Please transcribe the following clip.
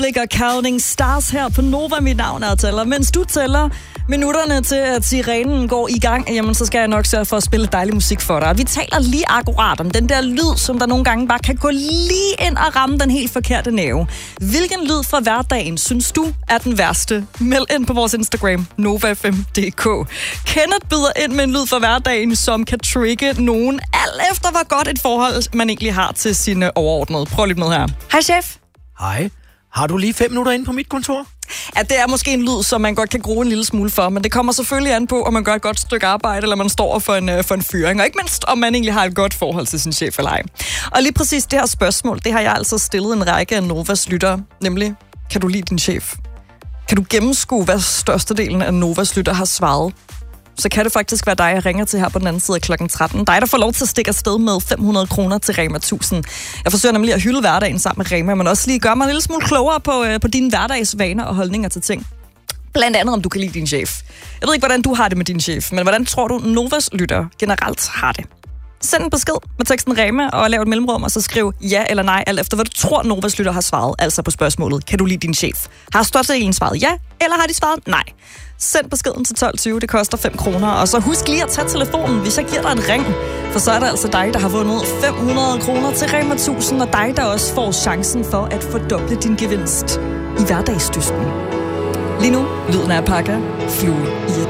Heartbreak og Counting Stars her på Nova. Mit navn er Tæller. Mens du tæller minutterne til, at sirenen går i gang, jamen så skal jeg nok sørge for at spille dejlig musik for dig. Vi taler lige akkurat om den der lyd, som der nogle gange bare kan gå lige ind og ramme den helt forkerte nerve. Hvilken lyd fra hverdagen synes du er den værste? Meld ind på vores Instagram, NovaFM.dk. Kenneth byder ind med en lyd fra hverdagen, som kan trigge nogen, alt efter hvor godt et forhold man egentlig har til sine overordnede. Prøv lige med her. Hej chef. Hej. Har du lige 5 minutter inde på mit kontor? Ja, det er måske en lyd, som man godt kan grue en lille smule for, men det kommer selvfølgelig an på, om man gør et godt stykke arbejde, eller man står for en fyring, og ikke mindst, om man egentlig har et godt forhold til sin chef eller ej. Og lige præcis det her spørgsmål, det har jeg altså stillet en række af Novas lyttere, nemlig, kan du lide din chef? Kan du gennemskue, hvad størstedelen af Novas lyttere har svaret? Så kan det faktisk være dig, jeg ringer til her på den anden side af klokken 13. Dig, der får lov til at stikke afsted med 500 kroner til Rema 1000. Jeg forsøger nemlig at hylde hverdagen sammen med Rema, men også lige gøre mig en lille smule klogere på dine hverdagsvaner og holdninger til ting. Blandt andet, om du kan lide din chef. Jeg ved ikke, hvordan du har det med din chef, men hvordan tror du, Novas lytter generelt har det? Send en besked med teksten Rema og lav et mellemrum, og så skriv ja eller nej, alt efter hvad du tror, Novas lytter har svaret, altså på spørgsmålet, kan du lide din chef? Har størstedelen svaret ja, eller har de svaret nej? Send beskeden til 12.20, det koster 5 kroner, og så husk lige at tage telefonen, hvis jeg giver dig en ring, for så er det altså dig, der har vundet 500 kroner til Rema 1000, og dig, der også får chancen for at fordoble din gevinst i hverdagsdysten. Lige nu, lyden af Pakka, Flue i et